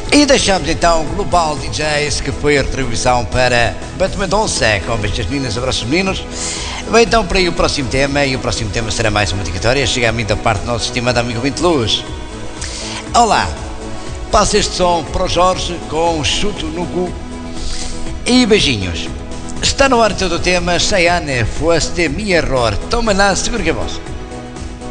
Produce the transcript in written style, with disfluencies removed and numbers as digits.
E deixamos então Global DJs, que foi a retribuição para Batman Donce, com beijos meninas, abraços meninos. Bem, então para aí o próximo tema, e o próximo tema será mais uma dedicatória. Chega a mim da parte do nosso estimado amigo Vinte Luz. Olá, passa este som para o Jorge com um chuto no cu e beijinhos. Está no ar todo o tema, Cheyenne, foste mi error. Toma lá, segura que é vosso.